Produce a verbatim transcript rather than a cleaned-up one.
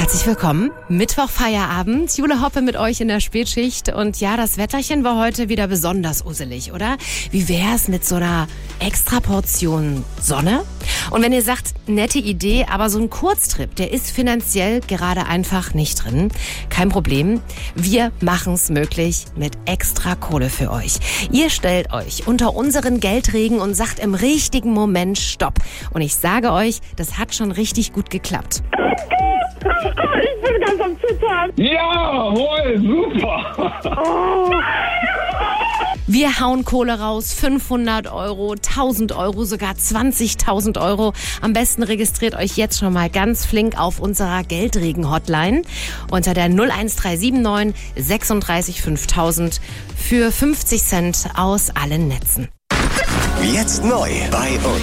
Herzlich willkommen. Mittwoch Feierabend. Jule Hoppe mit euch in der Spätschicht. Und ja, das Wetterchen war heute wieder besonders usselig, oder? Wie wär's mit so einer extra Portion Sonne? Und wenn ihr sagt, nette Idee, aber so ein Kurztrip, der ist finanziell gerade einfach nicht drin. Kein Problem. Wir machen's möglich mit extra Kohle für euch. Ihr stellt euch unter unseren Geldregen und sagt im richtigen Moment Stopp. Und ich sage euch, das hat schon richtig gut geklappt. Ich bin ganz am Zittern. Jawohl, super. Oh. Wir hauen Kohle raus, fünfhundert Euro, tausend Euro, sogar zwanzigtausend Euro. Am besten registriert euch jetzt schon mal ganz flink auf unserer Geldregen-Hotline unter der null eins drei sieben neun sechsunddreißig fünftausend für fünfzig Cent aus allen Netzen. Jetzt neu bei uns.